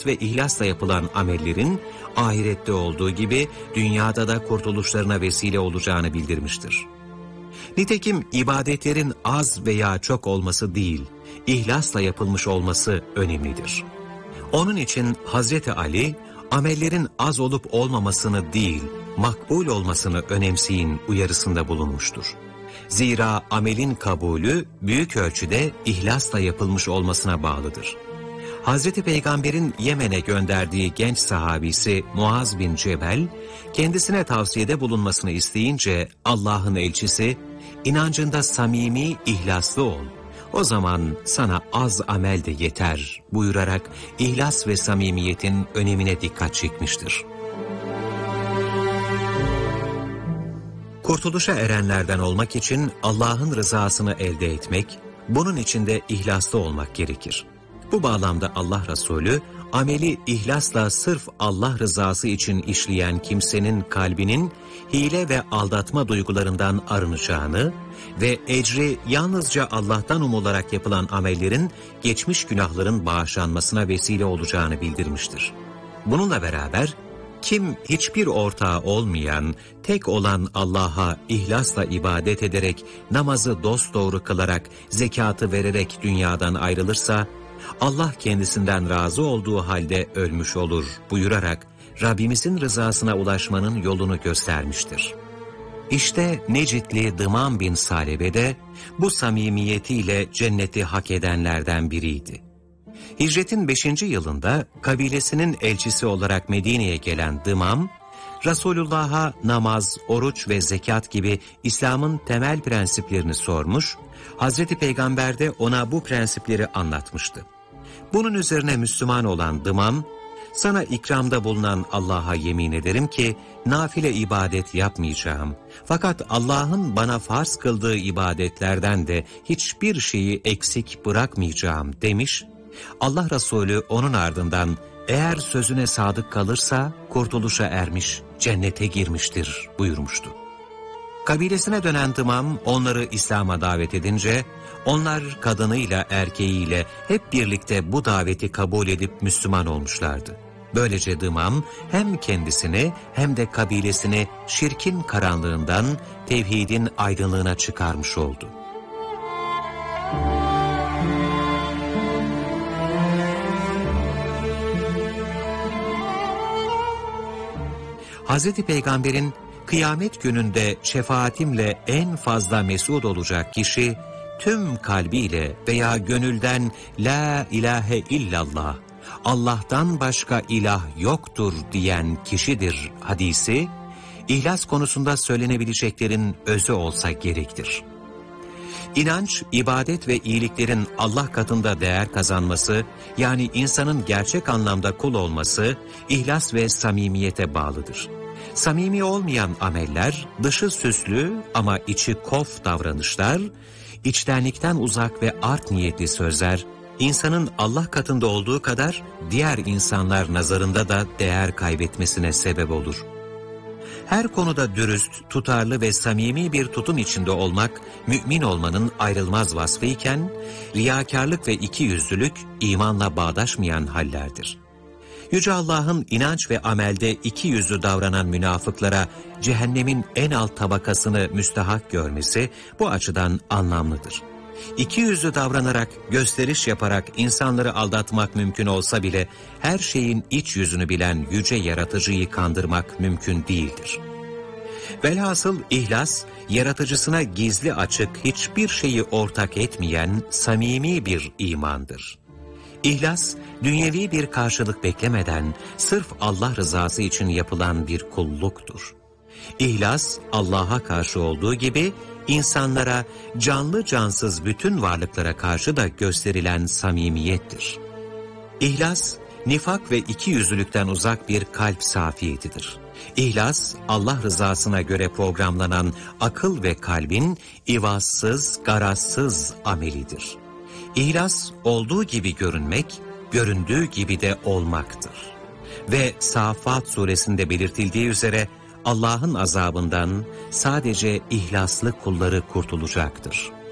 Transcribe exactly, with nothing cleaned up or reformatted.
samimiyet ve ihlasla yapılan amellerin ahirette olduğu gibi dünyada da kurtuluşlarına vesile olacağını bildirmiştir. Nitekim ibadetlerin az veya çok olması değil, ihlasla yapılmış olması önemlidir. Onun için Hazreti Ali, amellerin az olup olmamasını değil, makbul olmasını önemseyin uyarısında bulunmuştur. Zira amelin kabulü büyük ölçüde ihlasla yapılmış olmasına bağlıdır. Hazreti Peygamber'in Yemen'e gönderdiği genç sahabisi Muaz bin Cebel, kendisine tavsiyede bulunmasını isteyince Allah'ın elçisi, inancında samimi, ihlaslı ol. O zaman sana az amel de yeter buyurarak ihlas ve samimiyetin önemine dikkat çekmiştir. Kurtuluşa erenlerden olmak için Allah'ın rızasını elde etmek, bunun için de ihlaslı olmak gerekir. Bu bağlamda Allah Resulü, ameli ihlasla sırf Allah rızası için işleyen kimsenin kalbinin hile ve aldatma duygularından arınacağını ve ecri yalnızca Allah'tan umularak yapılan amellerin geçmiş günahların bağışlanmasına vesile olacağını bildirmiştir. Bununla beraber, kim hiçbir ortağı olmayan, tek olan Allah'a ihlasla ibadet ederek, namazı dosdoğru kılarak, zekatı vererek dünyadan ayrılırsa, Allah kendisinden razı olduğu halde ölmüş olur buyurarak, Rabbimizin rızasına ulaşmanın yolunu göstermiştir. İşte Necitli Dıman bin Salebe de bu samimiyetiyle cenneti hak edenlerden biriydi. Hicretin beşinci yılında kabilesinin elçisi olarak Medine'ye gelen Dımam, Resulullah'a namaz, oruç ve zekat gibi İslam'ın temel prensiplerini sormuş, Hazreti Peygamber de ona bu prensipleri anlatmıştı. Bunun üzerine Müslüman olan Dımam, sana ikramda bulunan Allah'a yemin ederim ki nafile ibadet yapmayacağım. Fakat Allah'ın bana farz kıldığı ibadetlerden de hiçbir şeyi eksik bırakmayacağım demiş. Allah Resulü onun ardından eğer sözüne sadık kalırsa kurtuluşa ermiş, cennete girmiştir buyurmuştu. Kabilesine dönen Dımam onları İslam'a davet edince onlar kadınıyla erkeğiyle hep birlikte bu daveti kabul edip Müslüman olmuşlardı. Böylece Dımam hem kendisini hem de kabilesini şirkin karanlığından tevhidin aydınlığına çıkarmış oldu. Hazreti Peygamber'in kıyamet gününde şefaatimle en fazla mesut olacak kişi, tüm kalbiyle veya gönülden La ilahe illallah, Allah'tan başka ilah yoktur diyen kişidir hadisi, ihlas konusunda söylenebileceklerin özü olsa gerektir. İnanç, ibadet ve iyiliklerin Allah katında değer kazanması, yani insanın gerçek anlamda kul olması, ihlas ve samimiyete bağlıdır. Samimi olmayan ameller, dışı süslü ama içi kof davranışlar, içtenlikten uzak ve art niyetli sözler, insanın Allah katında olduğu kadar diğer insanlar nazarında da değer kaybetmesine sebep olur. Her konuda dürüst, tutarlı ve samimi bir tutum içinde olmak, mümin olmanın ayrılmaz vasfıyken, riyakarlık ve ikiyüzlülük imanla bağdaşmayan hallerdir. Yüce Allah'ın inanç ve amelde iki yüzlü davranan münafıklara cehennemin en alt tabakasını müstahak görmesi bu açıdan anlamlıdır. İki yüzlü davranarak, gösteriş yaparak insanları aldatmak mümkün olsa bile her şeyin iç yüzünü bilen yüce yaratıcıyı kandırmak mümkün değildir. Velhasıl ihlas, yaratıcısına gizli açık hiçbir şeyi ortak etmeyen samimi bir imandır. İhlas, dünyevi bir karşılık beklemeden sırf Allah rızası için yapılan bir kulluktur. İhlas, Allah'a karşı olduğu gibi insanlara, canlı cansız bütün varlıklara karşı da gösterilen samimiyettir. İhlas, nifak ve ikiyüzlülükten uzak bir kalp safiyetidir. İhlas, Allah rızasına göre programlanan akıl ve kalbin ivazsız, garazsız amelidir. İhlas, olduğu gibi görünmek, göründüğü gibi de olmaktır. Ve Safat suresinde belirtildiği üzere Allah'ın azabından sadece ihlaslı kulları kurtulacaktır.